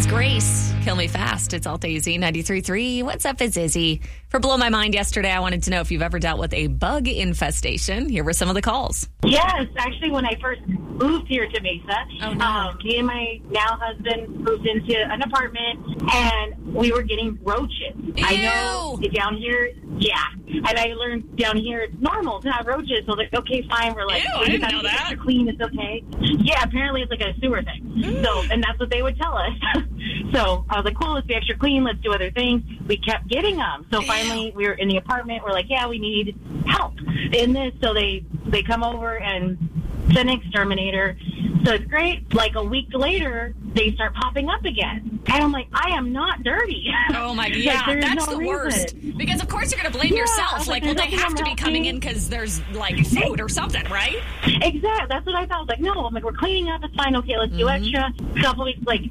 is Grace. Kill Me Fast. It's Alt AZ 93.3. What's up? It's Izzy. For Blow My Mind yesterday, I wanted to know if you've ever dealt with a bug infestation. Here were some of the calls. Yes, actually, when I first moved here to Mesa, me and my now husband moved into an apartment, and we were getting roaches. Ew. I know down here, and I learned down here it's normal to have roaches. So I was like, okay, fine. We're like, Ew, I didn't know that. Extra clean, it's okay. Yeah, apparently it's like a sewer thing. So, and that's what they would tell us. So I was like, cool, let's be extra clean. Let's do other things. We kept getting them. So finally, we were in the apartment. We're like, yeah, we need help in this. So they come over and send an exterminator. So it's great. Like a week later, they start popping up again. And I'm like, I am not dirty. Oh, my God. Yeah, that's the worst. Because, of course, you're going to blame yourself. Like, well, they have to be coming in because there's, like, food or something, right? Exactly. That's what I thought. I was like, no. I'm like, we're cleaning up. It's fine. Okay, let's do extra. A couple weeks, like,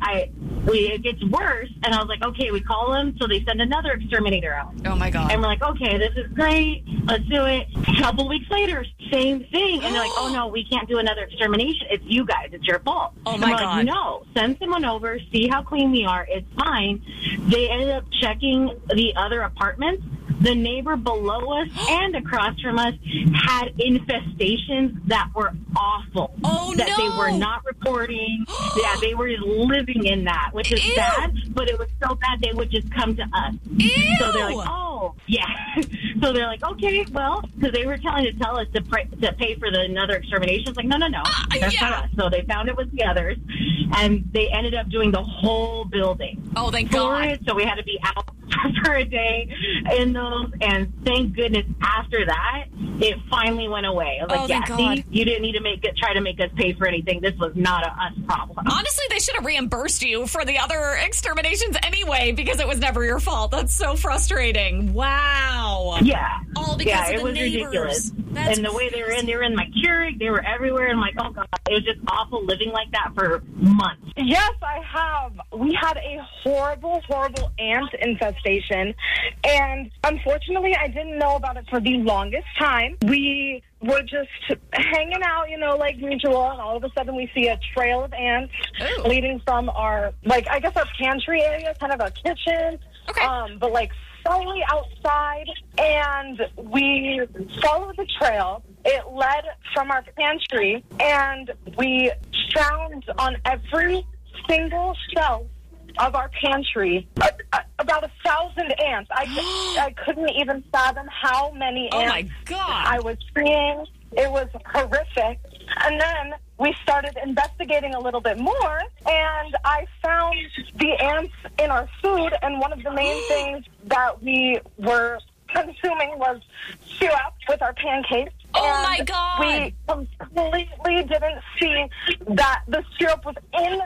it gets worse. And I was like, okay, we call them. So they send another exterminator out. Oh, my God. And we're like, okay, this is great. Let's do it. A couple weeks later, same thing. And they're like, oh, no, we can't do another extermination. It's you guys. It's your fault. Oh, my God. Like, no, send someone over, see how clean we are. It's fine. They ended up checking the other apartments. The neighbor below us and across from us had infestations that were awful. Oh, that no. they were not reporting. Yeah, they were living in that, which is bad, but it was so bad they would just come to us. Ew. So they're like, oh, yeah. So they're like, okay, well, because they were trying to tell us to pay for another extermination. It's like, no, that's not us. So they found it was the others, and they ended up doing the whole building. Oh, thank for God. it. So we had to be out for a day in those, and thank goodness after that, it finally went away. I was like, thank God. See, you didn't need to try to make us pay for anything. This was not a us problem. Honestly, they should have reimbursed you for the other exterminations anyway because it was never your fault. That's so frustrating. Wow. Yeah. All because of it the was neighbors. ridiculous. That's and the way they were in my Keurig, they were everywhere. And I'm like, oh, God, it was just awful living like that for months. Yes, I have. We had a horrible, horrible ant infestation. And unfortunately, I didn't know about it for the longest time. We were just hanging out, like usual, and all of a sudden we see a trail of ants leading from our, I guess our pantry area, kind of our kitchen. Okay. But slightly outside, and we followed the trail. It led from our pantry, and we found on every single shelf of our pantry about 1,000 ants. I couldn't even fathom how many ants Oh, my God. I was seeing. It was horrific. And then we started investigating a little bit more, and I found the ants in our food, and one of the main things that we were consuming was syrup with our pancakes. Oh, my God. We completely didn't see that the syrup was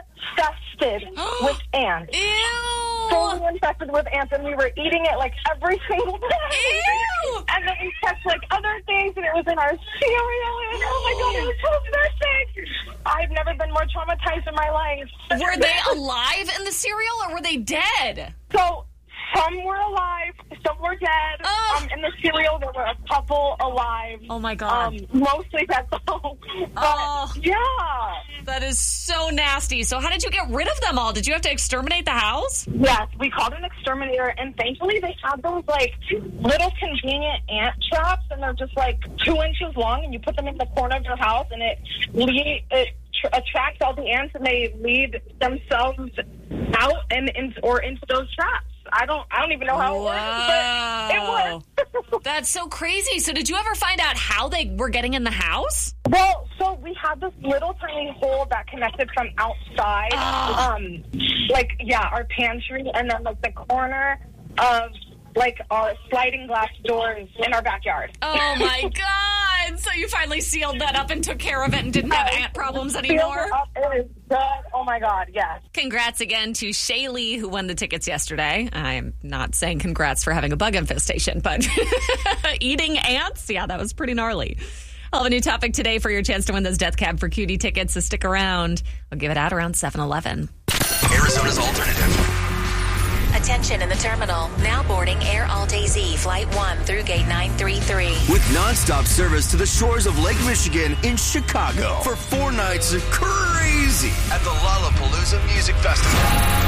infested with ants. Ew. Fully infested with ants, and we were eating it every single day. Ew. And then we checked other things, and it was in our cereal, and oh my God, it was so horrific. I've never been more traumatized in my life. Were they alive in the cereal or were they dead? So some were alive, some were dead. In the cereal, there were a couple alive. Oh, my God. Mostly dead, though. Yeah. That is so nasty. So how did you get rid of them all? Did you have to exterminate the house? Yes, we called an exterminator, and thankfully they had those, little convenient ant traps, and they're just, 2 inches long, and you put them in the corner of your house, and it attracts all the ants, and they lead themselves out or into those traps. I don't even know how it works, but it works. That's so crazy. So did you ever find out how they were getting in the house? Well, so we had this little tiny hole that connected from outside, our pantry, and then the corner of our sliding glass doors in our backyard. Oh my God! So you finally sealed that up and took care of it and didn't have ant problems anymore? It is good. Oh my God, yes. Congrats again to Shaylee, who won the tickets yesterday. I'm not saying congrats for having a bug infestation, but eating ants? Yeah, that was pretty gnarly. I'll have a new topic today for your chance to win those Death Cab for Cutie tickets, so stick around. I'll give it out around 7:11. Arizona's alternative. Attention in the terminal. Now boarding Air Alt AZ Flight 1 through Gate 933. With nonstop service to the shores of Lake Michigan in Chicago for 4 nights of crazy at the Lollapalooza Music Festival.